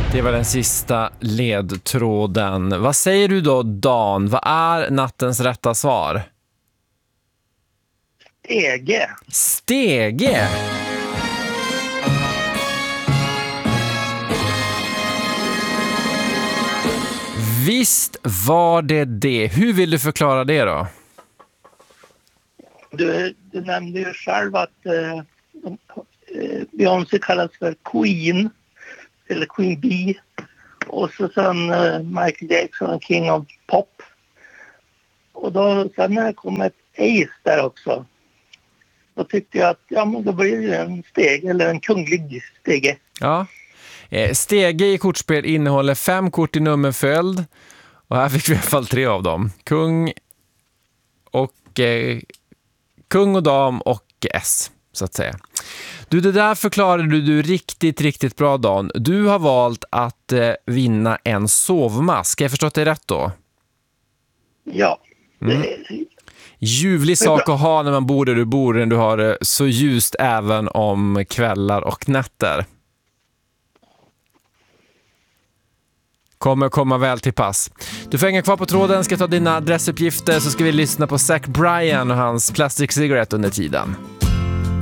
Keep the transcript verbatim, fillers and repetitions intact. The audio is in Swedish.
Det var den sista ledtråden. Vad säger du då, Dan? Vad är nattens rätta svar? Stege. Stege. Visst var det det. Hur vill du förklara det då? Du, du nämnde ju själv att eh, de, eh, Beyoncé kallas för Queen eller Queen Bee. Och så sen eh, Michael Jackson, King of Pop. Och då sen när det kom ett Ace där också. Då tyckte jag att ja, men då blir det en stege eller en kunglig stege. Ja. Stege i kortspel innehåller fem kort i nummerföljd. Och här fick vi i alla fall tre av dem. Kung och eh, kung och dam och S, så att säga. Du, det där förklarade du, du riktigt, riktigt bra, Dan. Du har valt att eh, vinna en sovmask. Ska jag förstå det rätt då? Ja. Mm. Ljuvlig sak att ha när man bor där du bor, när du har det så ljust även om kvällar och nätter. Kommer komma väl till pass. Du får hänga kvar på tråden, ska ta dina adressuppgifter, så ska vi lyssna på Zach Bryan och hans Plastic Cigarette under tiden.